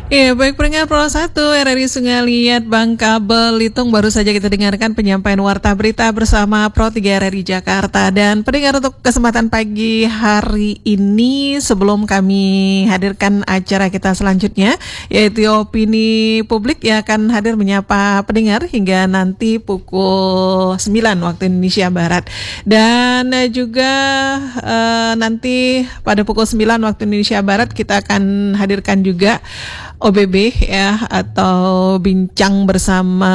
Iya, baik pendengar Pro 1 RRI Sungai Liat Bangka Belitung, baru saja kita dengarkan penyampaian warta berita bersama Pro 3 RRI Jakarta. Dan pendengar, untuk kesempatan pagi hari ini, sebelum kami hadirkan acara kita selanjutnya, yaitu opini publik yang akan hadir menyapa pendengar hingga nanti pukul 9 waktu Indonesia Barat. Dan juga nanti pada pukul 9 waktu Indonesia Barat kita akan hadirkan juga OBB ya, atau bincang bersama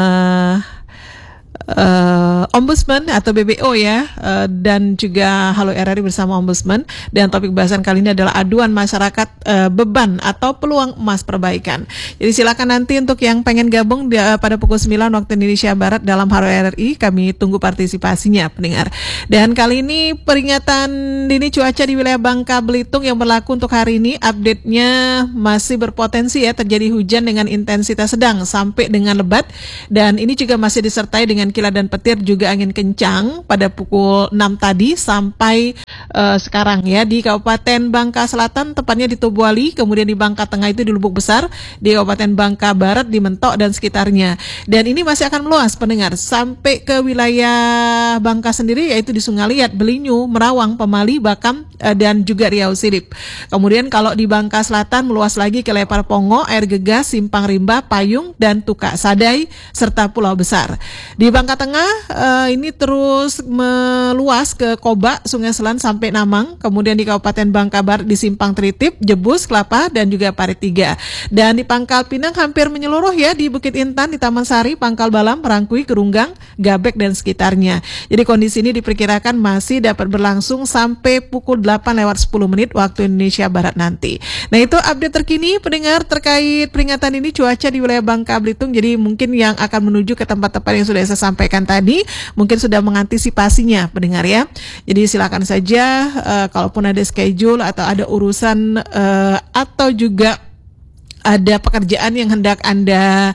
Ombudsman atau BBO ya, dan juga Halo RRI bersama Ombudsman. Dan topik bahasan kali ini adalah aduan masyarakat, beban atau peluang emas perbaikan. Jadi silakan nanti untuk yang pengen gabung pada pukul 9 waktu Indonesia Barat dalam Halo RRI, kami tunggu partisipasinya pendengar. Dan kali ini peringatan dini cuaca di wilayah Bangka Belitung yang berlaku untuk hari ini, update-nya masih berpotensi ya terjadi hujan dengan intensitas sedang sampai dengan lebat, dan ini juga masih disertai dengan kilat dan petir, juga angin kencang pada pukul 6 tadi sampai sekarang ya. Di Kabupaten Bangka Selatan, tepatnya di Tobuali, kemudian di Bangka Tengah itu di Lubuk Besar, di Kabupaten Bangka Barat, di Mentok dan sekitarnya. Dan ini masih akan meluas pendengar sampai ke wilayah Bangka sendiri, yaitu di Sungai Liat, Belinyu, Merawang, Pemali, Bakam, dan juga Riau Sirip. Kemudian kalau di Bangka Selatan meluas lagi ke Lepar Pongo, Air Gegas, Simpang Rimba, Payung, dan Tuka Sadai, serta Pulau Besar. Di Bangka Tengah ini terus meluas ke Koba, Sungai Selan sampai Namang, kemudian di Kabupaten Bangka Barat di Simpang Tritip, Jebus, Kelapa, dan juga Parit 3. Dan di Pangkal Pinang hampir menyeluruh ya, di Bukit Intan, di Taman Sari, Pangkal Balam, Rangkui, Kerunggang, Gabek, dan sekitarnya. Jadi kondisi ini diperkirakan masih dapat berlangsung sampai pukul 8:10 waktu Indonesia Barat nanti. Nah, itu update terkini pendengar terkait peringatan ini cuaca di wilayah Bangka Belitung. Jadi mungkin yang akan menuju ke tempat-tempat yang sudah saya sampaikan tadi mungkin sudah mengantisipasinya pendengar ya. Jadi silakan saja kalaupun ada schedule atau ada urusan atau juga ada pekerjaan yang hendak Anda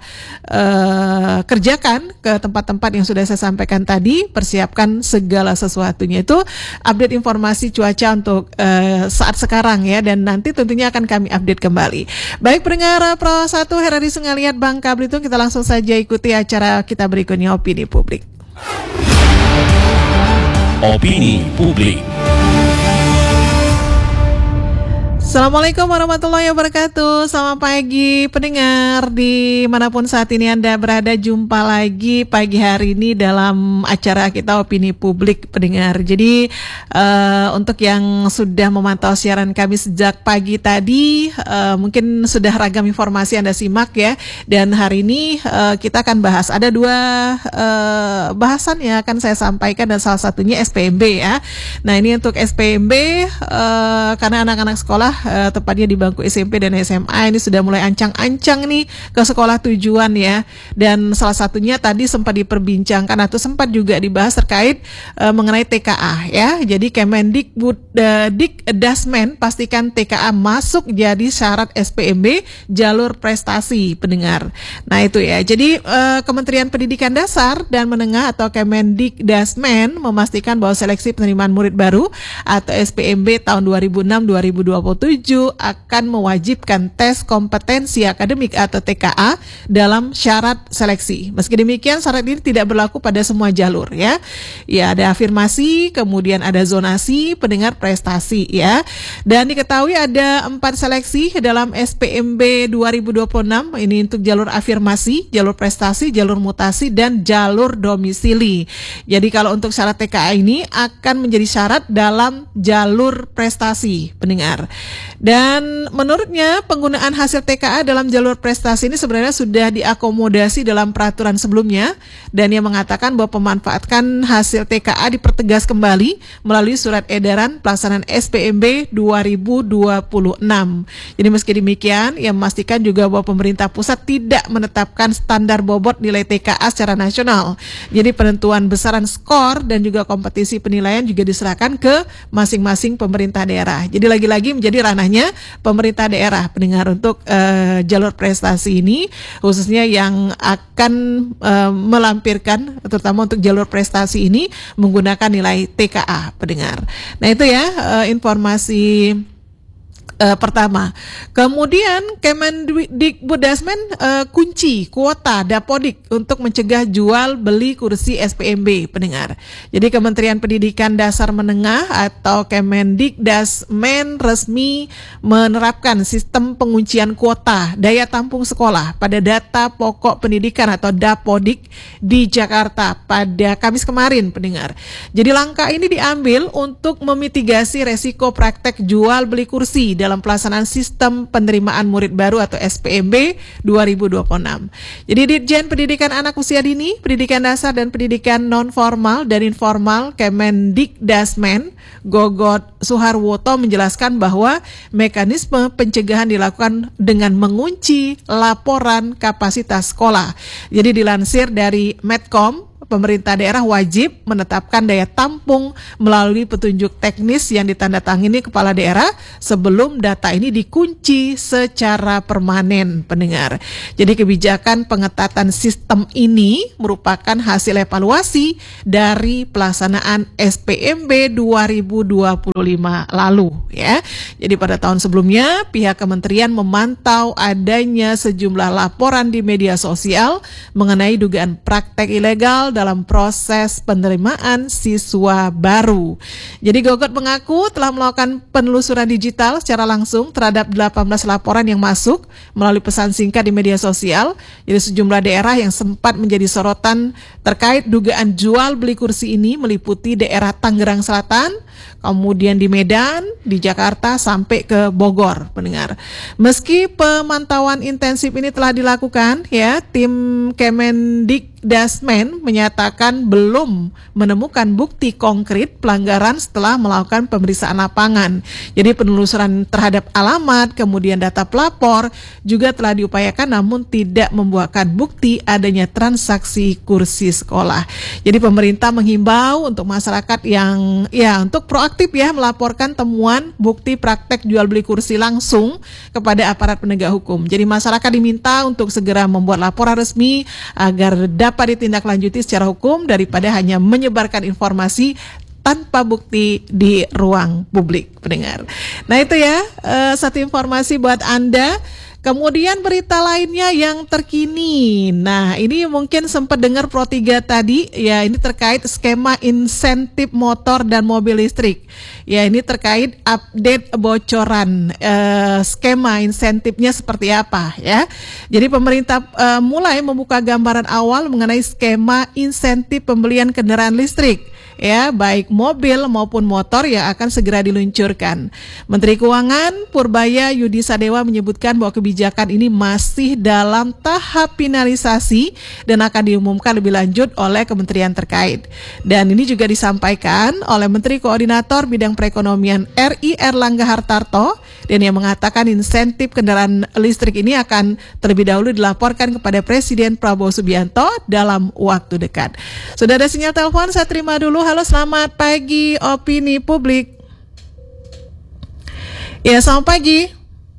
kerjakan ke tempat-tempat yang sudah saya sampaikan tadi, persiapkan segala sesuatunya. Itu update informasi cuaca untuk saat sekarang ya, dan nanti tentunya akan kami update kembali. Baik pendengar Pro 1 RRI Sungai Liat Bangka Belitung, kita langsung saja ikuti acara kita berikutnya, opini publik. Opini publik. Assalamualaikum warahmatullahi wabarakatuh. Selamat pagi pendengar dimanapun saat ini Anda berada. Jumpa lagi pagi hari ini dalam acara kita opini publik pendengar. Jadi untuk yang sudah memantau siaran kami sejak pagi tadi, mungkin sudah ragam informasi Anda simak ya. Dan hari ini kita akan bahas, ada dua bahasan yang akan saya sampaikan, dan salah satunya SPMB ya. Nah, ini untuk SPMB karena anak-anak sekolah tepatnya di bangku SMP dan SMA ini sudah mulai ancang-ancang nih ke sekolah tujuan ya. Dan salah satunya tadi sempat diperbincangkan atau sempat juga dibahas terkait mengenai TKA ya. Jadi Dikdasmen pastikan TKA masuk jadi syarat SPMB jalur prestasi pendengar. Nah itu ya. Jadi Kementerian Pendidikan Dasar dan Menengah atau Kemendikdasmen memastikan bahwa seleksi penerimaan murid baru atau SPMB tahun 2006-2027 akan mewajibkan tes kompetensi akademik atau TKA dalam syarat seleksi. Meski demikian, syarat ini tidak berlaku pada semua jalur ya. Ya, ada afirmasi, kemudian ada zonasi, pendengar prestasi ya. Dan diketahui ada 4 seleksi dalam SPMB 2026. Ini untuk jalur afirmasi, jalur prestasi, jalur mutasi, dan jalur domisili. Jadi kalau untuk syarat TKA ini akan menjadi syarat dalam jalur prestasi pendengar. Dan menurutnya penggunaan hasil TKA dalam jalur prestasi ini sebenarnya sudah diakomodasi dalam peraturan sebelumnya, dan ia mengatakan bahwa pemanfaatan hasil TKA dipertegas kembali melalui surat edaran pelaksanaan SPMB 2026. Jadi meski demikian, ia memastikan juga bahwa pemerintah pusat tidak menetapkan standar bobot nilai TKA secara nasional. Jadi penentuan besaran skor dan juga kompetisi penilaian juga diserahkan ke masing-masing pemerintah daerah. Jadi lagi-lagi menjadi ranahnya pemerintah daerah pendengar untuk jalur prestasi ini, khususnya yang akan melampirkan terutama untuk jalur prestasi ini menggunakan nilai TKA pendengar. Nah itu ya informasi pertama. Kemudian Kemendikbuddasmen kunci kuota Dapodik untuk mencegah jual beli kursi SPMB, pendengar. Jadi Kementerian Pendidikan Dasar Menengah atau Kemendikdasmen resmi menerapkan sistem penguncian kuota daya tampung sekolah pada data pokok pendidikan atau Dapodik di Jakarta pada Kamis kemarin, pendengar. Jadi langkah ini diambil untuk memitigasi resiko praktek jual beli kursi dalam pelaksanaan sistem penerimaan murid baru atau SPMB 2026. Jadi Ditjen Pendidikan Anak Usia Dini, Pendidikan Dasar dan Pendidikan Non-Formal dan Informal Kemendikdasmen Gogot Suharwoto menjelaskan bahwa mekanisme pencegahan dilakukan dengan mengunci laporan kapasitas sekolah. Jadi dilansir dari Medcom, pemerintah daerah wajib menetapkan daya tampung melalui petunjuk teknis yang ditandatangani kepala daerah sebelum data ini dikunci secara permanen, pendengar. Jadi kebijakan pengetatan sistem ini merupakan hasil evaluasi dari pelaksanaan SPMB 2025 lalu, ya. Jadi pada tahun sebelumnya pihak kementerian memantau adanya sejumlah laporan di media sosial mengenai dugaan praktek ilegal dalam proses penerimaan siswa baru. Jadi Gogot mengaku telah melakukan penelusuran digital secara langsung terhadap 18 laporan yang masuk melalui pesan singkat di media sosial. Jadi sejumlah daerah yang sempat menjadi sorotan terkait dugaan jual beli kursi ini meliputi daerah Tangerang Selatan, kemudian di Medan, di Jakarta, sampai ke Bogor, pendengar. Meski pemantauan intensif ini telah dilakukan, ya, tim Kemendikdasmen menyatakan belum menemukan bukti konkret pelanggaran setelah melakukan pemeriksaan lapangan. Jadi penelusuran terhadap alamat, kemudian data pelapor juga telah diupayakan namun tidak membuahkan bukti adanya transaksi kursi sekolah. Jadi pemerintah menghimbau untuk masyarakat yang untuk proaktif ya melaporkan temuan bukti praktek jual beli kursi langsung kepada aparat penegak hukum. Jadi masyarakat diminta untuk segera membuat laporan resmi agar dapat ditindaklanjuti secara hukum daripada hanya menyebarkan informasi tanpa bukti di ruang publik, pendengar. Nah itu ya, satu informasi buat Anda. Kemudian berita lainnya yang terkini. Nah, ini mungkin sempat dengar Pro 3 tadi, ya ini terkait skema insentif motor dan mobil listrik. Ya ini terkait update bocoran skema insentifnya seperti apa ya. Jadi pemerintah mulai membuka gambaran awal mengenai skema insentif pembelian kendaraan listrik. Ya, baik mobil maupun motor yang akan segera diluncurkan. Menteri Keuangan Purbaya Yudi Sadewa menyebutkan bahwa kebijakan ini masih dalam tahap finalisasi dan akan diumumkan lebih lanjut oleh kementerian terkait. Dan ini juga disampaikan oleh Menteri Koordinator Bidang Perekonomian RI Erlangga Hartarto, dan yang mengatakan insentif kendaraan listrik ini akan terlebih dahulu dilaporkan kepada Presiden Prabowo Subianto dalam waktu dekat. Sudah ada sinyal telepon, saya terima dulu. Halo, selamat pagi Opini Publik. Ya, selamat pagi.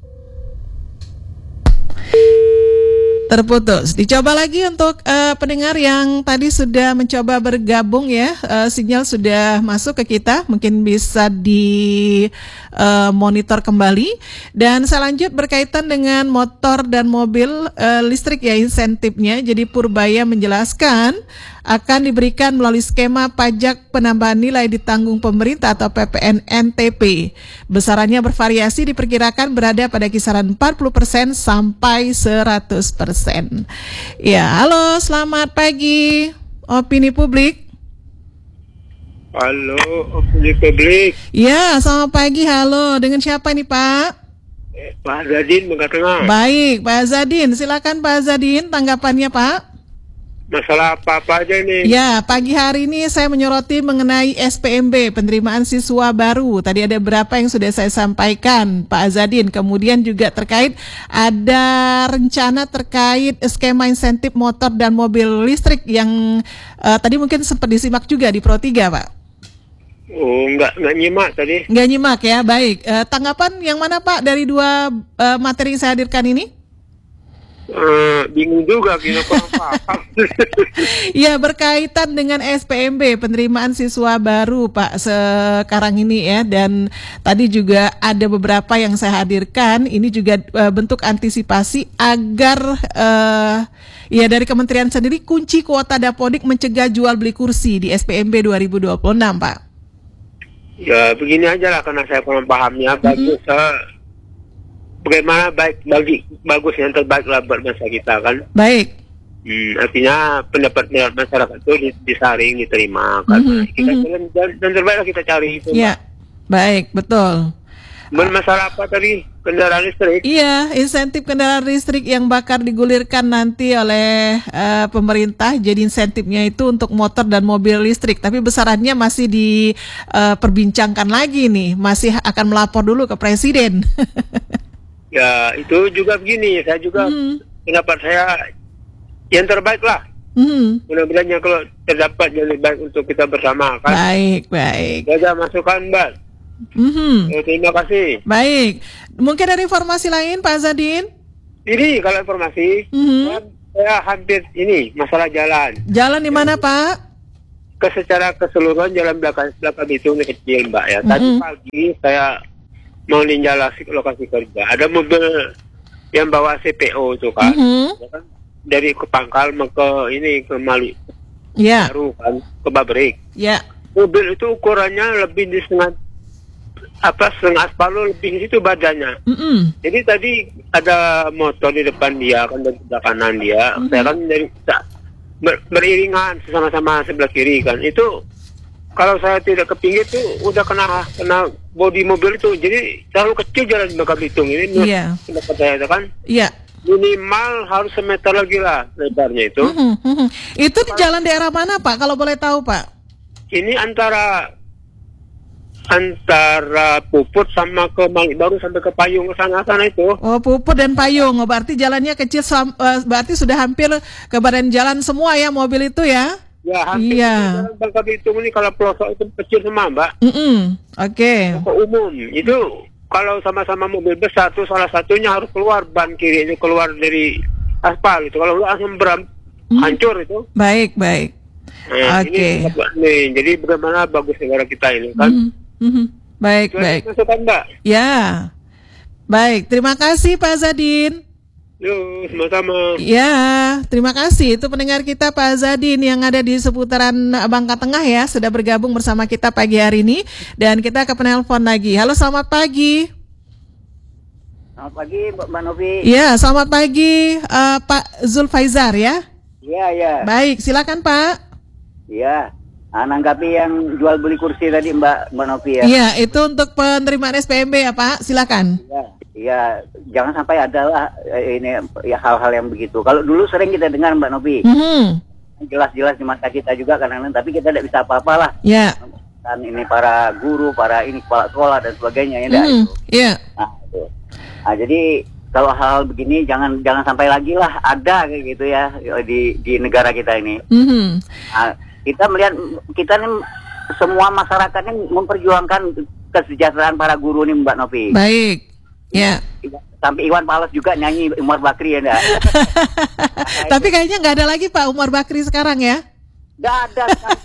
Terputus. Dicoba lagi untuk pendengar yang tadi sudah mencoba bergabung ya. Sinyal sudah masuk ke kita, mungkin bisa di monitor kembali. Dan saya lanjut berkaitan dengan motor dan mobil listrik ya, insentifnya. Jadi Purbaya menjelaskan akan diberikan melalui skema pajak penambahan nilai ditanggung pemerintah atau PPN-NTP. Besarannya bervariasi, diperkirakan berada pada kisaran 40% sampai 100%. Ya, halo, selamat pagi Opini Publik. Halo, Opini Publik. Ya, selamat pagi, halo. Dengan siapa nih Pak? Pak Zadin, Bangka Tengah. Baik, Pak Zadin. Silakan Pak Zadin, tanggapannya Pak. Masalah apa aja ini? Ya, pagi hari ini saya menyoroti mengenai SPMB, penerimaan siswa baru. Tadi ada berapa yang sudah saya sampaikan, Pak Azadin. Kemudian juga terkait ada rencana terkait skema insentif motor dan mobil listrik yang tadi mungkin sempat disimak juga di Pro 3, Pak. Oh, enggak nyimak tadi. Enggak nyimak ya, baik. Tanggapan yang mana Pak dari dua materi yang saya hadirkan ini? Bingung juga kita kurang paham. Ya, berkaitan dengan SPMB, penerimaan siswa baru Pak sekarang ini ya, dan tadi juga ada beberapa yang saya hadirkan, ini juga bentuk antisipasi agar ya dari kementerian sendiri kunci kuota Dapodik mencegah jual beli kursi di SPMB 2026 Pak. Ya begini aja lah, karena saya kurang pahamnya. Bagus, bagaimana bagus yang terbaik lah buat bangsa kita kan. Baik. Artinya pendapat masyarakat itu disaring, diterima kan. Kita dan terbaik lah kita cari itu. Ya, baik, betul. Masalah apa tadi? Kendaraan listrik? Iya, insentif kendaraan listrik yang bakal digulirkan nanti oleh pemerintah. Jadi insentifnya itu untuk motor dan mobil listrik. Tapi besarannya masih diperbincangkan lagi nih. Masih akan melapor dulu ke Presiden. Ya, itu juga begini. Saya juga pendapat saya yang terbaik lah. Mudah-mudahan kalau terdapat yang lebih baik untuk kita bersama kan. Baik. Jaga masukan Mbak. Terima kasih. Baik. Mungkin ada informasi lain Pak Zadin? Ini kalau informasi, saya hampir ini masalah jalan. Jalan di mana Pak? Secara keseluruhan jalan belakang Bitung ini kecil Mbak ya. Tadi pagi saya mau ninjau lokasi kerja. Ada mobil yang bawa CPO itu kan, ya kan? Dari ke Pangkal ke Mali. Ya. Baru kan ke Babrik. Ya. Mobil itu ukurannya lebih di setengah aspal lebih di situ badannya. Jadi tadi ada motor di depan dia kan, dan sebelah kanan dia. Saya kan dari beriringan sama-sama sebelah kiri kan. Itu kalau saya tidak ke pinggir tuh udah kena bodi mobil itu. Jadi terlalu kecil jalan di Bangka Belitung ini. Iya. Pendapat saya kan. Iya. Minimal harus semeter lagi lah lebarnya itu. Itu di jalan daerah mana Pak? Kalau boleh tahu Pak? Ini antara Puput sama ke Malik Baru sampai ke Payung ke sana itu. Oh, Puput dan Payung. Oh, berarti jalannya kecil, berarti sudah hampir ke badan jalan semua ya mobil itu ya? Ya, hampir. Jalan Bangka Belitung ini kalau pelosok itu kecil semua, Mbak. Oke. Umum itu kalau sama-sama mobil besar tuh salah satunya harus keluar ban kiri ini keluar dari aspal itu. Kalau langsung hancur itu. Baik. Nah, ini jadi bagaimana bagus negara kita ini kan? Baik. Masukan Mbak. Ya. Baik, terima kasih Pak Zadin. Yo, sama-sama. Ya, terima kasih. Itu pendengar kita Pak Zadin yang ada di seputaran Bangka Tengah ya, sudah bergabung bersama kita pagi hari ini. Dan kita ke penelpon lagi. Halo, selamat pagi. Selamat pagi Mbak Novi. Ya, selamat pagi Pak Zulfaizar ya. Iya. Baik, silakan Pak. Iya. Nanggapi yang jual beli kursi tadi Mbak Novi ya. Iya, itu untuk penerimaan SPMB ya Pak, silakan. Iya, jangan sampai ada lah ini ya hal-hal yang begitu. Kalau dulu sering kita dengar Mbak Novi, jelas-jelas di mata kita juga kadang-kadang, tapi kita tidak bisa apa-apa lah. Iya. Dan ini para guru, para ini kepala sekolah dan sebagainya ya. Iya. Nah, jadi kalau hal begini jangan sampai lagi lah ada kayak gitu ya di negara kita ini. Nah, kita melihat kita nih semua masyarakat ini memperjuangkan kesejahteraan para guru nih Mbak Novi. Baik. Ya. Sampai Iwan Fals juga nyanyi Umar Bakri ya enggak? Tapi kayaknya nggak ada lagi Pak Umar Bakri sekarang ya? Nggak ada.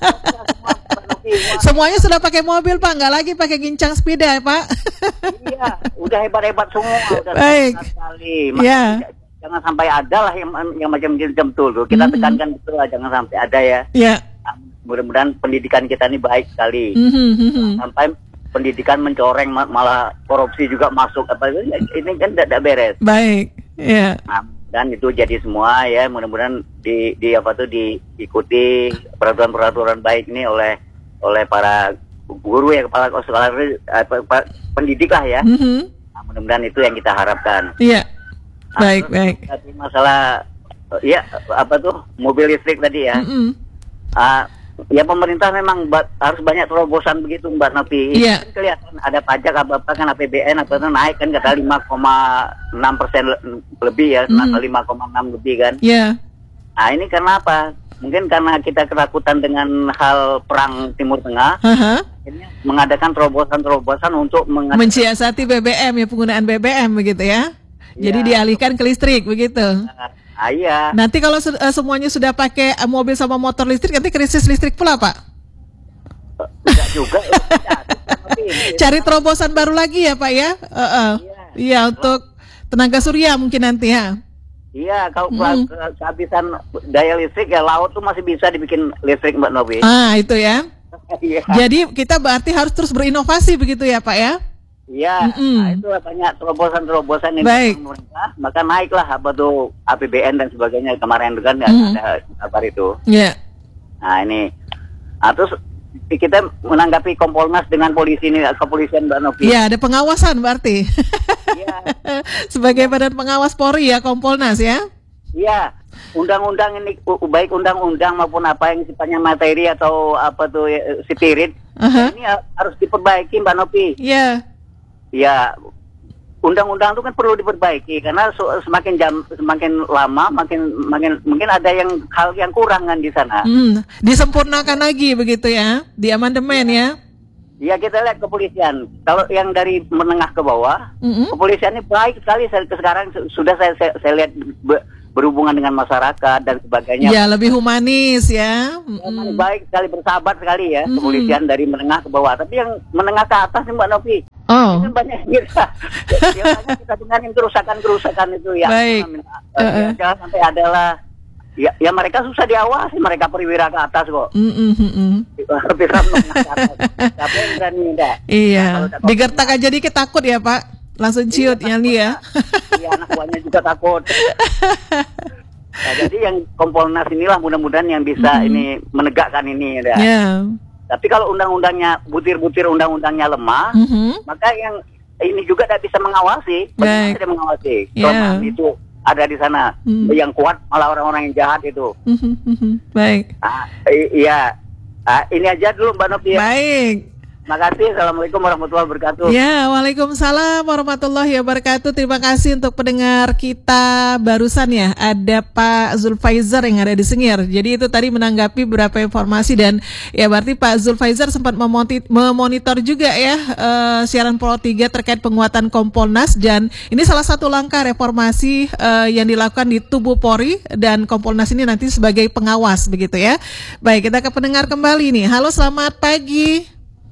Semuanya sudah pakai mobil Pak, nggak lagi pakai gincang sepeda Pak. Iya, udah hebat-hebat semua. Udah baik. Sekali. Ya. Jangan sampai ada lah yang macam jam tuh. Kita tekankan betul lah, jangan sampai ada ya. Iya. Mudah-mudahan pendidikan kita ini baik sekali. Sampai pendidikan mencoreng malah korupsi juga masuk ini kan tidak beres. Baik. Iya. Nah, dan itu jadi semua ya, mudah-mudahan diikuti peraturan-peraturan baik ini oleh para guru ya, kepala sekolah, pendidik lah ya. Nah, mudah-mudahan itu yang kita harapkan. Iya. Baik. Tapi masalah ya mobil listrik tadi ya. Ya pemerintah memang harus banyak terobosan begitu Mbak Novi. Iya. Kan kelihatan ada pajak apa kan APBN naik kan kata 5,6% lebih ya, 5,6 lebih kan. Iya. Nah ini karena apa? Mungkin karena kita ketakutan dengan hal perang Timur Tengah. Ini mengadakan terobosan untuk mensiasati BBM ya, penggunaan BBM begitu ya. Jadi dialihkan ke listrik begitu. Iya. Nanti kalau semuanya sudah pakai mobil sama motor listrik, nanti krisis listrik pula, Pak. Tidak juga. Cari terobosan baru lagi ya, Pak ya. Iya, untuk tenaga surya mungkin nanti ya. Iya, kalau kehabisan daya listrik ya laut tuh masih bisa dibikin listrik, Mbak Novi. Itu ya. Iya. Jadi kita berarti harus terus berinovasi begitu ya, Pak ya. Iya, nah, itu banyak terobosan-terobosan yang pemerintah, maka naiklah apa tuh APBN dan sebagainya kemarin kan ada kabar itu. Iya. Nah ini, terus kita menanggapi Kompolnas dengan polisi ini, kepolisian Mbak Novi. Iya, ada pengawasan berarti. Iya. Sebagai badan pengawas Polri ya, Kompolnas ya. Iya, undang-undang ini baik undang-undang maupun apa yang sifatnya materi atau apa tuh spirit, ini harus diperbaiki, Mbak Novi. Iya. Ya, undang-undang itu kan perlu diperbaiki karena semakin lama mungkin ada hal yang kurang kan di sana. Disempurnakan lagi begitu ya, di amandemen ya. Ya kita lihat kepolisian. Kalau yang dari menengah ke bawah, kepolisian ini baik sekali. Sekarang sudah saya lihat berhubungan dengan masyarakat dan sebagainya. Ya, lebih humanis ya. Baik sekali, bersahabat sekali ya kepolisian dari menengah ke bawah. Tapi yang menengah ke atas nih Mbak Novi, kan banyak kita dengarin kerusakan itu ya. Baik. Jangan sampai adalah ya mereka susah diawasi, mereka perwira ke atas kok. Bisa menengah ke atas. Siapa yang berani enggak? Iya. Digertak aja dikit takut ya Pak. Langsung ciut ya nih ya. Iya, anak buahnya juga takut. Nah, jadi yang Kompolnas inilah mudah-mudahan yang bisa ini menegakkan ini ya. Tapi kalau undang-undangnya butir-butir undang-undangnya lemah, maka yang ini juga tidak bisa mengawasi. Bagaimana tidak mengawasi? Kelemahan itu ada di sana. Yang kuat malah orang-orang yang jahat itu. Baik. Iya. Ini aja dulu Mbak Novi. Baik. Makasih. Assalamualaikum warahmatullahi wabarakatuh. Ya, waalaikumsalam warahmatullahi wabarakatuh. Terima kasih untuk pendengar kita barusan ya. Ada Pak Zulfaizar yang ada di Sengir. Jadi itu tadi menanggapi beberapa informasi dan ya berarti Pak Zulfaizar sempat memonitor juga ya siaran Pro 3 terkait penguatan Kompolnas dan ini salah satu langkah reformasi yang dilakukan di tubuh Polri dan Kompolnas ini nanti sebagai pengawas begitu ya. Baik, kita ke pendengar kembali nih. Halo, selamat pagi.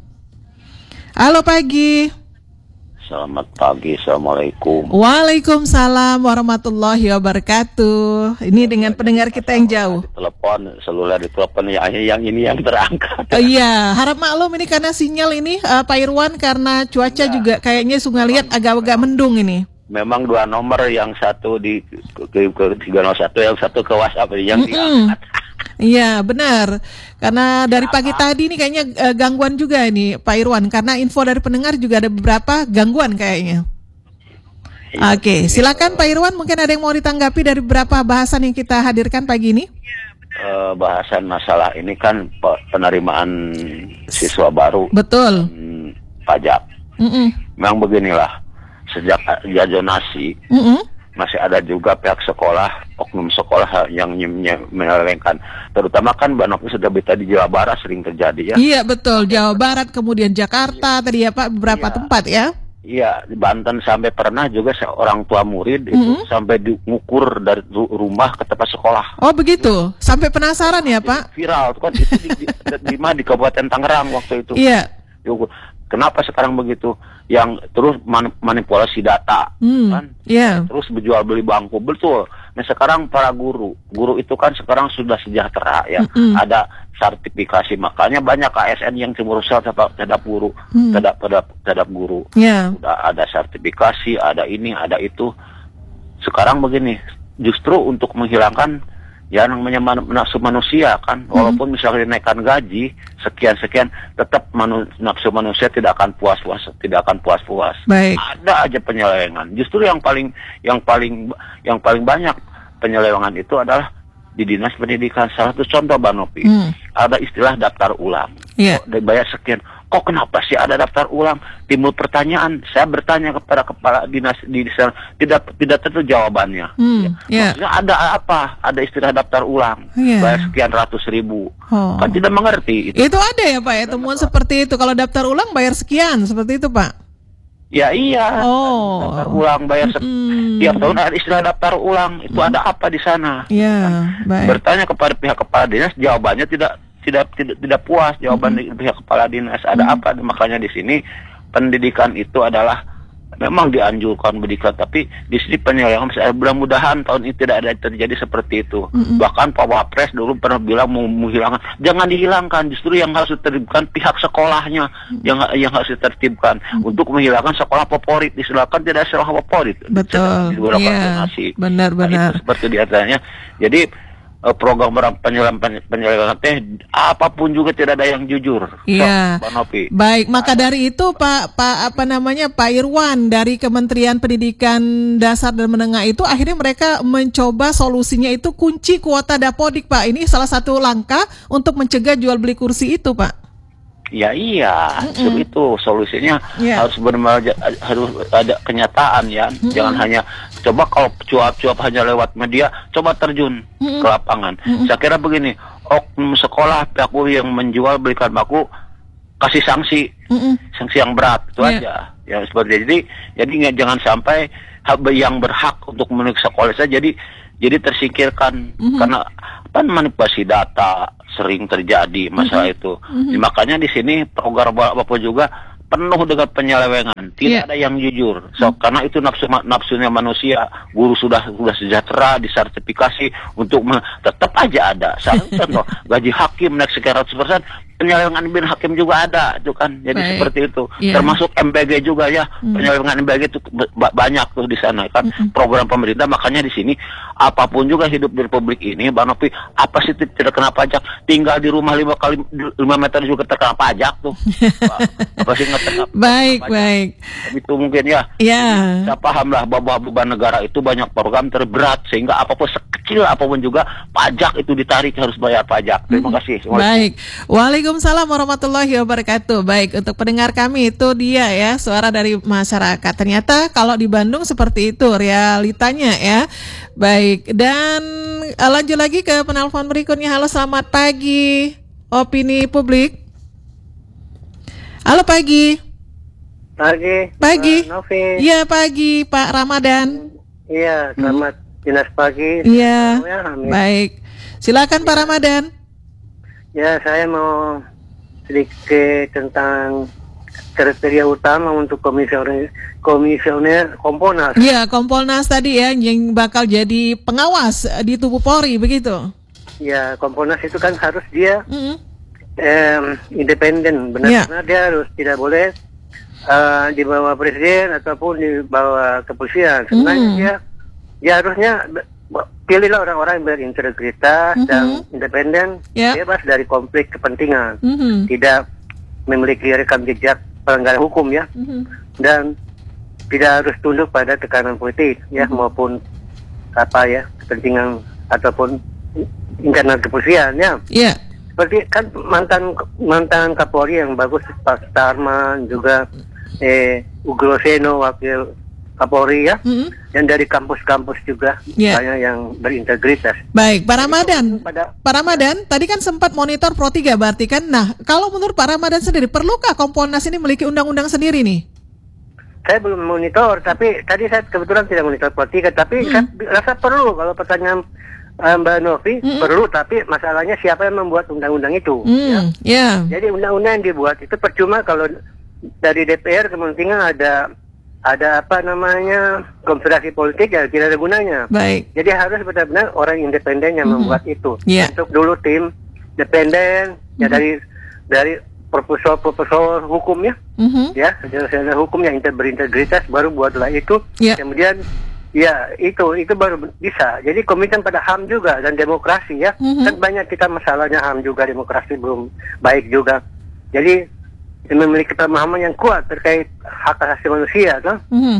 Halo pagi. Selamat pagi, Assalamualaikum. Waalaikumsalam warahmatullahi wabarakatuh. Ini dengan pendengar kita yang jauh. Telepon, seluler ditelepon yang ini yang terangkat. Iya, harap maklum ini karena sinyal ini Pak Irwan karena cuaca juga kayaknya sungai liat agak-agak mendung ini. Memang dua nomor, yang satu di ke 301, yang satu ke WhatsApp yang diangkat. Iya benar, karena dari pagi tadi ini kayaknya gangguan juga ini Pak Irwan, karena info dari pendengar juga ada beberapa gangguan kayaknya. Oke, silakan Pak Irwan, mungkin ada yang mau ditanggapi dari beberapa bahasan yang kita hadirkan pagi ini? Bahasan masalah ini kan penerimaan siswa baru. Betul. Pajak. Memang beginilah, sejak zonasi masih ada juga pihak sekolah, oknum sekolah yang menyelewengkan. Terutama kan Mbak Novi sudah berita di Jawa Barat sering terjadi ya. Iya betul, Jawa Barat kemudian Jakarta tadi ya Pak, beberapa tempat ya. Iya, di Banten sampai pernah juga seorang tua murid itu sampai diukur dari rumah ke tempat sekolah. Oh begitu, sampai penasaran ya Pak? Viral kan itu di Kabupaten Tangerang waktu itu. Iya. Kenapa sekarang begitu? Yang terus manipulasi data, kan? Terus berjual beli bangku, betul. Nah sekarang para guru itu kan sekarang sudah sejahtera ya. Ada sertifikasi, makanya banyak ASN yang cemburu terhadap guru, terhadap guru. Udah ada sertifikasi, ada ini, ada itu. Sekarang begini, justru untuk menghilangkan ya namanya nafsu manusia kan, walaupun misalnya dinaikkan gaji sekian tetap nafsu manusia tidak akan puas. Baik. Ada aja penyelewengan. Justru yang paling banyak penyelewengan itu adalah di dinas pendidikan. Salah satu contoh Mbak Novi, ada istilah daftar ulang. Dibayar sekian. Kok kenapa sih ada daftar ulang? Timbul pertanyaan. Saya bertanya kepada kepala dinas di sana, tidak tentu jawabannya. Maksudnya ada apa? Ada istilah daftar ulang. Bayar sekian ratus ribu. Kan tidak mengerti itu. Itu ada ya Pak ya temuan seperti itu. Kalau daftar ulang bayar sekian seperti itu Pak. Ya iya. Oh. Daftar ulang bayar tiap tahun ada istilah daftar ulang. Itu ada apa di sana? Ya, baik. Bertanya kepada pihak kepala dinas, jawabannya tidak puas. Jawaban dari pihak kepala dinas ada apa? Makanya di sini pendidikan itu adalah memang dianjurkan pendidikan, tapi di sini penyelewengan. Mudah-mudahan tahun ini tidak ada terjadi seperti itu. Bahkan Pak Wapres dulu pernah bilang mau menghilangkan, jangan dihilangkan, justru yang harus ditertibkan pihak sekolahnya yang harus ditertibkan untuk menghilangkan sekolah favorit. Disilakan tidak sekolah favorit. Betul. Iya. Benar-benar. Nah, seperti diantaranya. Jadi program penyelewengan apapun juga tidak ada yang jujur. Iya. Baik, maka dari itu Pak Irwan dari Kementerian Pendidikan Dasar dan Menengah itu akhirnya mereka mencoba solusinya itu kunci kuota Dapodik, Pak. Ini salah satu langkah untuk mencegah jual beli kursi itu, Pak. Ya iya, itu solusinya harus benar-benar harus ada kenyataan ya. Jangan hanya coba kalau cuap-cuap hanya lewat media, coba terjun ke lapangan. Saya kira begini, oknum sekolah pelaku yang menjual belikan baku kasih sanksi yang berat itu aja. Ya seperti jadi jangan sampai yang berhak untuk menuju sekolah saja jadi tersingkirkan karena manipulasi data sering terjadi masalah itu. Makanya di sini program Bapak juga penuh dengan penyelewengan, tidak ada yang jujur. Karena itu nafsunya manusia. Guru sudah sejahtera, disertifikasi untuk tetap aja ada. Contoh gaji hakim naik sekian 100%, penyelewengan bin hakim juga ada, itu kan. Jadi seperti itu. Termasuk MBG juga ya, penyelewengan MBG itu banyak tuh di sana kan. Program pemerintah, makanya di sini apapun juga hidup di Republik ini, Bang Novi, apa sih tidak kena pajak? Tinggal di rumah 5 meter juga terkena pajak tuh. Apa sih Baik. Itu mungkin ya. Ya. Saya paham lah bahwa beban negara itu banyak program terberat sehingga apapun sekecil apapun juga pajak itu ditarik, harus bayar pajak. Terima kasih. Baik. Waalaikumsalam warahmatullahi wabarakatuh. Baik, untuk pendengar kami itu dia ya, suara dari masyarakat. Ternyata kalau di Bandung seperti itu realitanya ya. Baik, dan lanjut lagi ke penelpon berikutnya. Halo, selamat pagi. Opini publik. Halo, pagi. Pagi. Novi. Iya, pagi, Pak Ramadan. Iya, selamat dinas pagi. Iya. Baik. Silakan Pak Ramadan. Ya, saya mau sedikit tentang kriteria utama untuk komisioner Kompolnas. Iya, Kompolnas tadi ya yang bakal jadi pengawas di tubuh Polri, begitu. Ya, Kompolnas itu kan harus dia independen, benar-benar dia harus tidak boleh di bawah presiden ataupun di bawah kepolisian. Sebenarnya dia harusnya pilihlah orang-orang yang berintegritas dan independen, bebas dari konflik kepentingan, tidak memiliki rekam jejak pelanggaran hukum ya, dan tidak harus tunduk pada tekanan politik ya maupun kepentingan ataupun internal kepolisian ya. Seperti kan mantan Kapolri yang bagus, Pak Starman juga Ugroseno wakil Kapolri ya, dan dari kampus-kampus juga banyak yang berintegritas. Baik, Pak Ramadan, tadi kan sempat monitor Pro 3 berarti kan. Nah, kalau menurut Pak Ramadan sendiri, perlukah Kompolnas ini memiliki undang-undang sendiri nih? Saya belum monitor, tapi tadi saya kebetulan tidak monitor Pro 3, tapi saya rasa perlu. Kalau pertanyaan Mbak Novi, perlu, tapi masalahnya siapa yang membuat undang-undang itu? Jadi undang-undang yang dibuat itu percuma kalau dari DPR kepentingan ada konspirasi politik ya tidak ada gunanya. Baik. Jadi harus benar-benar orang independen yang membuat itu. Untuk dulu tim independen ya dari profesor hukum ya, ya sarjana hukum yang berintegritas baru buatlah itu. Kemudian ya itu baru bisa. Jadi komitmen pada HAM juga dan demokrasi ya. Kan banyak kita masalahnya HAM juga, demokrasi belum baik juga. Jadi memiliki pemahaman yang kuat terkait hak asasi manusia, kan?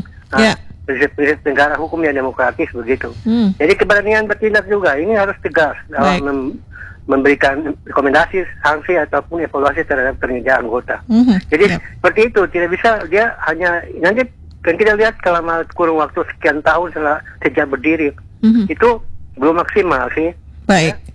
Prinsip negara hukum yang demokratis begitu. Jadi keberanian bertindak juga ini harus tegas dalam memberikan rekomendasi, sanksi ataupun evaluasi terhadap kinerja anggota. Jadi seperti itu, tidak bisa dia hanya nanti kan kita lihat selama kurun waktu sekian tahun sejak berdiri itu belum maksimal sih. Baik.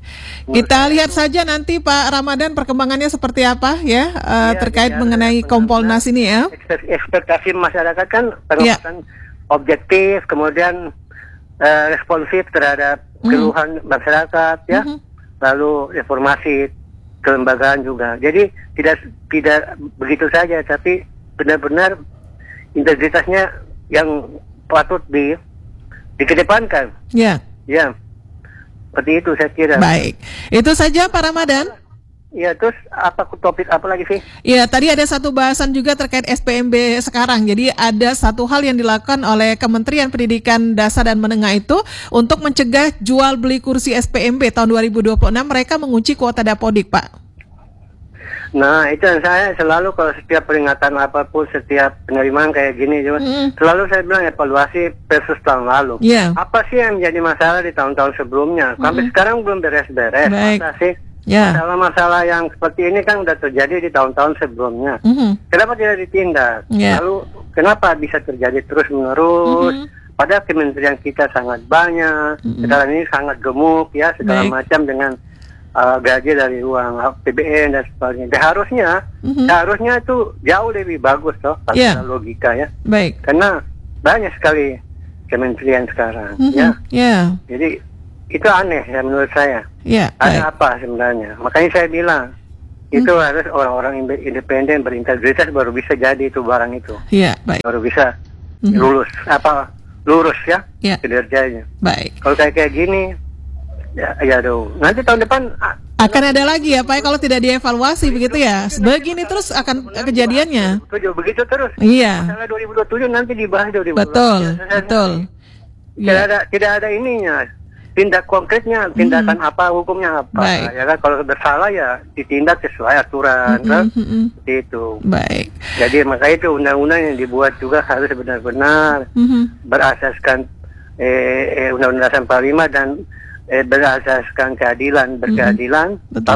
Kita lihat saja nanti Pak Ramadan perkembangannya seperti apa ya, terkait mengenai Kompolnas ini ya. Ekspektasi masyarakat kan pengawasan objektif, kemudian responsif terhadap keluhan masyarakat ya, lalu informasi kelembagaan juga. Jadi tidak begitu saja, tapi benar-benar integritasnya yang patut dikedepankan. Ya. Seperti itu saya kira. Baik, itu saja Pak Ramadan. Ya, terus topik apa lagi sih? Ya, tadi ada satu bahasan juga terkait SPMB sekarang. Jadi ada satu hal yang dilakukan oleh Kementerian Pendidikan Dasar dan Menengah itu untuk mencegah jual beli kursi SPMB tahun 2026. Mereka mengunci kuota Dapodik, Pak. Nah, itu yang saya selalu kalau setiap peringatan apapun, setiap penerimaan kayak gini juga, selalu saya bilang evaluasi versus tahun lalu. Apa sih yang menjadi masalah di tahun-tahun sebelumnya? Sampai sekarang belum beres-beres. Masa sih? Masalah-masalah yang seperti ini kan udah terjadi di tahun-tahun sebelumnya. Kenapa tidak ditindak? Lalu kenapa bisa terjadi terus-menerus? Padahal kementerian kita sangat banyak, sekarang ini sangat gemuk ya, segala macam dengan gaji dari uang APBN dan sebagainya. Seharusnya itu jauh lebih bagus toh, kalau logika ya. Karena banyak sekali kementerian sekarang ya. Jadi itu aneh ya menurut saya. Ada apa sebenarnya? Makanya saya bilang itu harus orang-orang independen berintegritas baru bisa jadi itu barang itu. Baru bisa lurus ya kinerjanya. Kalau kayak gini ya dong. Nanti tahun depan akan ada lagi ya Pak, kalau tidak dievaluasi begitu ya. Begini terus akan kejadiannya. Begitu terus. Masalah 2027 nanti dibahas 2027. Betul. Tidak ada ininya. Tindak konkretnya, tindakan apa, hukumnya apa. Ya kan, kalau bersalah ya ditindak sesuai aturan. Seperti itu. Jadi makanya itu undang-undang yang dibuat juga harus benar-benar berasaskan Undang-Undang Dasar 45 dan berasaskan berkeadilan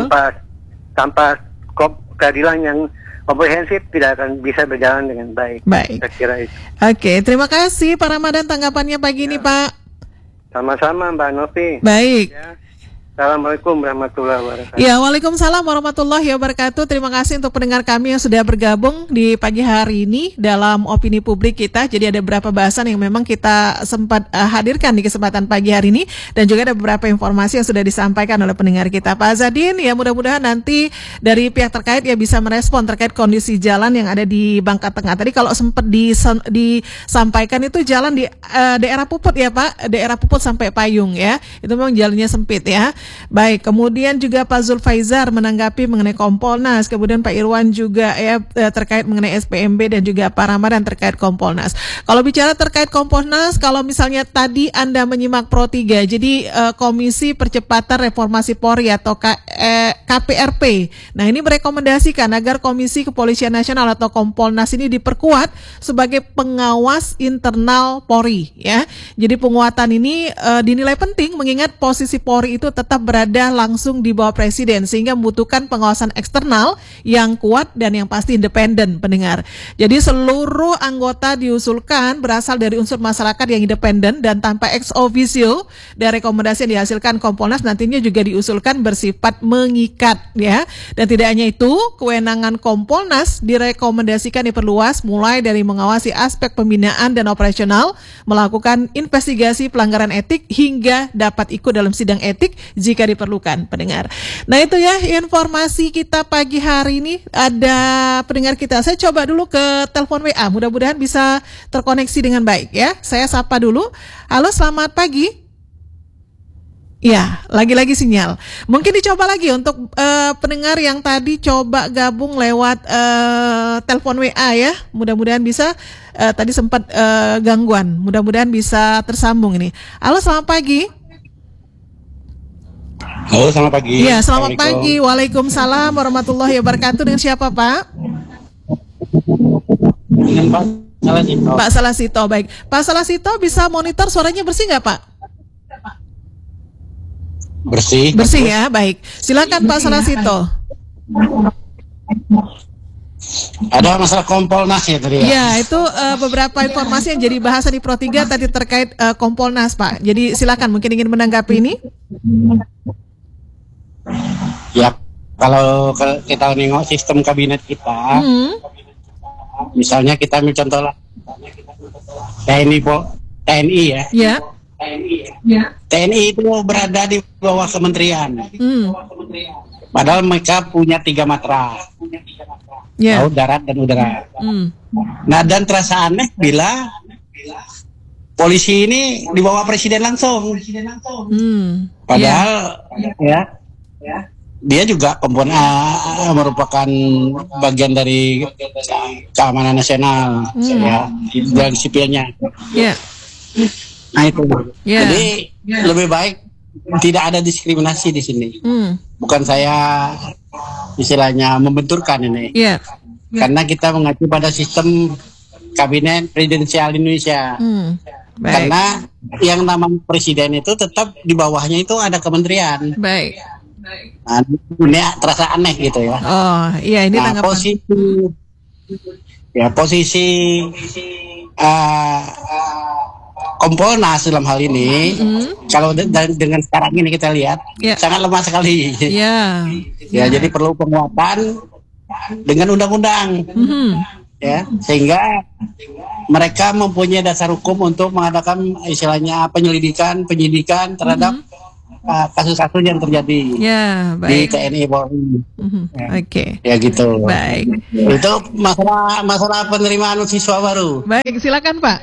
tanpa keadilan yang komprehensif tidak akan bisa berjalan dengan baik. Saya kira itu. Oke, terima kasih Pak Ramadan tanggapannya pagi ini Pak. Sama-sama Mbak Novi. Baik. Assalamualaikum warahmatullahi wabarakatuh. Ya, waalaikumsalam warahmatullahi wabarakatuh. Terima kasih untuk pendengar kami yang sudah bergabung di pagi hari ini dalam opini publik kita. Jadi ada beberapa bahasan yang memang kita sempat hadirkan di kesempatan pagi hari ini, dan juga ada beberapa informasi yang sudah disampaikan oleh pendengar kita. Pak Azadin, ya mudah-mudahan nanti dari pihak terkait ya bisa merespon terkait kondisi jalan yang ada di Bangka Tengah. Tadi kalau sempat disampaikan itu jalan di daerah Puput ya Pak, daerah Puput sampai Payung ya. Itu memang jalannya sempit ya. Baik, kemudian juga Pak Zulfaizar menanggapi mengenai Kompolnas, kemudian Pak Irwan juga ya terkait mengenai SPMB, dan juga Pak Ramadan terkait Kompolnas. Kalau bicara terkait Kompolnas, kalau misalnya tadi Anda menyimak Pro 3, jadi Komisi Percepatan Reformasi Polri atau KPRP. Nah, ini merekomendasikan agar Komisi Kepolisian Nasional atau Kompolnas ini diperkuat sebagai pengawas internal Polri ya. Jadi penguatan ini dinilai penting mengingat posisi Polri itu tetap berada langsung di bawah Presiden, sehingga membutuhkan pengawasan eksternal yang kuat dan yang pasti independen, pendengar. Jadi seluruh anggota diusulkan berasal dari unsur masyarakat yang independen dan tanpa ex officio, dan rekomendasi yang dihasilkan Kompolnas nantinya juga diusulkan bersifat mengikat ya. Dan tidak hanya itu, kewenangan Kompolnas direkomendasikan diperluas mulai dari mengawasi aspek pembinaan dan operasional, melakukan investigasi pelanggaran etik hingga dapat ikut dalam sidang etik jika diperlukan, pendengar. Nah, itu ya informasi kita pagi hari ini. Ada pendengar kita, saya coba dulu ke telepon WA, mudah-mudahan bisa terkoneksi dengan baik ya. Saya sapa dulu. Halo, selamat pagi. Ya, lagi-lagi sinyal. Mungkin dicoba lagi untuk pendengar yang tadi coba gabung lewat telepon WA ya. Mudah-mudahan bisa, tadi sempat gangguan. Mudah-mudahan bisa tersambung ini. Halo, selamat pagi. Halo, selamat pagi. Iya, selamat pagi. Waalaikumsalam warahmatullahi wabarakatuh. Dengan siapa, Pak? Dengan Pak Salasito. Pak Salasito, baik. Pak Salasito, bisa monitor suaranya bersih nggak, Pak? Bersih. Bersih ya, baik. Silakan Pak Salasito. Ada masalah Kompolnas ya tadi ya? Ya, itu beberapa informasi yang jadi bahasan di Pro 3 tadi terkait Kompolnas, Pak. Jadi silakan, mungkin ingin menanggapi ini. Ya, kalau kita nengok sistem kabinet kita, misalnya kita ambil contoh lah TNI ya. Ya. TNI itu berada di bawah kementerian. Padahal mereka punya 3 matra. Laut, darat, dan udara. Nah, dan terasa aneh bila polisi ini di bawah presiden langsung. Padahal dia juga merupakan bagian dari keamanan nasional, dan sipilnya. Nah itu. Jadi lebih baik tidak ada diskriminasi di sini. Bukan saya istilahnya membenturkan ini. Karena kita mengacu pada sistem kabinet presidensial Indonesia. Karena yang namanya presiden itu tetap di bawahnya itu ada kementerian. Nah, ini terasa aneh gitu ya. Oh iya, ini nah, posisi Kompolnas dalam hal ini, kalau dengan sekarang ini kita lihat sangat lemah sekali. Ya, jadi perlu penguatan dengan undang-undang, ya, sehingga mereka mempunyai dasar hukum untuk mengadakan istilahnya penyidikan terhadap kasus-kasus yang terjadi di TNI Polri. Ya gitu. Baik. Itu masalah penerimaan siswa baru. Baik, silakan Pak.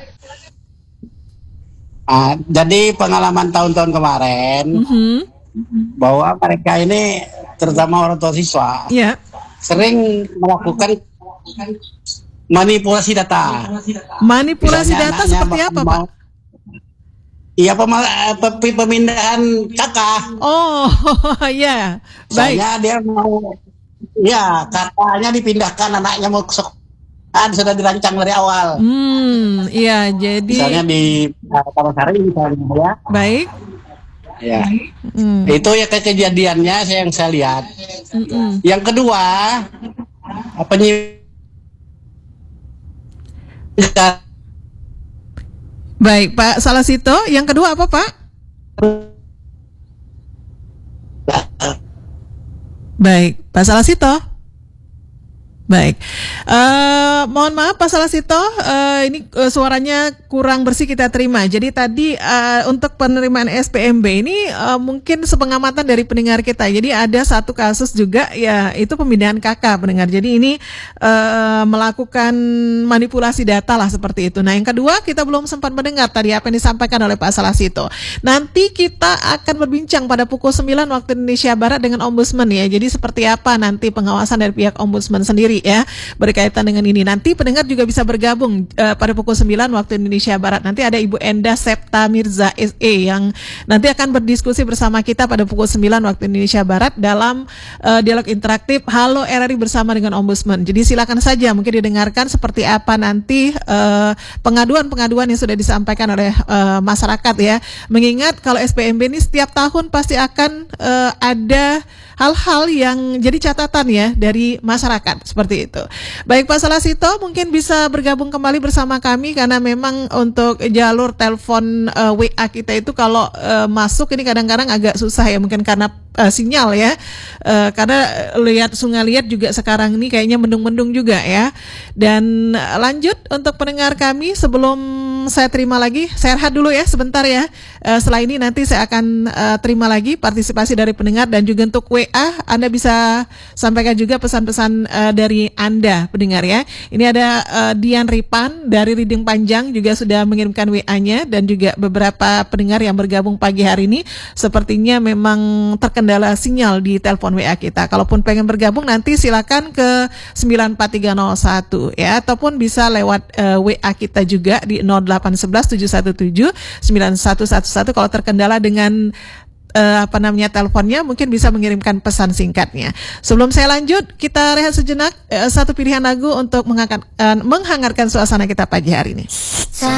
Jadi pengalaman tahun-tahun kemarin bahwa mereka ini terutama orang tua siswa sering melakukan manipulasi data. Manipulasi data seperti apa, Pak? Iya, pemindahan kakak. Oh, ya. Baik. Soalnya dia mau, kakaknya dipindahkan, anaknya mau ke sekolah. Sudah dirancang dari awal. Iya, jadi. Misalnya di Tamasari misalnya ya. Baik. Ya. Itu ya kejadiannya yang saya lihat. Yang kedua, Baik, Pak Salasito. Yang kedua apa, Pak? Baik, Pak Salasito. Baik, mohon maaf Pak Salasito, ini suaranya kurang bersih kita terima. Jadi tadi untuk penerimaan SPMB ini mungkin sepengamatan dari pendengar kita. Jadi ada satu kasus juga, ya itu pemindahan kakak pendengar. Jadi ini melakukan manipulasi data lah seperti itu. Nah yang kedua kita belum sempat mendengar tadi apa yang disampaikan oleh Pak Salasito. Nanti kita akan berbincang pada pukul 9 waktu Indonesia Barat dengan Ombudsman ya. Jadi seperti apa nanti pengawasan dari pihak Ombudsman sendiri ya berkaitan dengan ini. Nanti pendengar juga bisa bergabung pada pukul 9 waktu Indonesia Barat. Nanti ada Ibu Enda Septa Mirza SE yang nanti akan berdiskusi bersama kita pada pukul 9 waktu Indonesia Barat dalam dialog interaktif Halo RRI bersama dengan Ombudsman. Jadi silakan saja mungkin didengarkan seperti apa nanti pengaduan-pengaduan yang sudah disampaikan oleh masyarakat ya. Mengingat kalau SPMB ini setiap tahun pasti akan ada hal-hal yang jadi catatan ya dari masyarakat seperti itu. Baik Pak Salasito mungkin bisa bergabung kembali bersama kami karena memang untuk jalur telepon WA kita itu kalau masuk ini kadang-kadang agak susah ya mungkin karena sinyal ya. Karena lihat Sungai Liat juga sekarang ini kayaknya mendung-mendung juga ya. Dan lanjut untuk pendengar kami sebelum saya terima lagi, saya rehat dulu ya sebentar ya. Setelah ini nanti saya akan terima lagi partisipasi dari pendengar dan juga untuk WA Anda bisa sampaikan juga pesan-pesan dari Anda pendengar ya. Ini ada Dian Ripan dari Riding Panjang juga sudah mengirimkan WA-nya dan juga beberapa pendengar yang bergabung pagi hari ini sepertinya memang terkendala sinyal di telepon WA kita. Kalaupun pengen bergabung nanti silakan ke 94301 ya ataupun bisa lewat WA kita juga di 0811 717 9111 kalau terkendala dengan teleponnya mungkin bisa mengirimkan pesan singkatnya. Sebelum saya lanjut, kita rehat sejenak satu pilihan lagu untuk menghangatkan suasana kita pagi hari ini.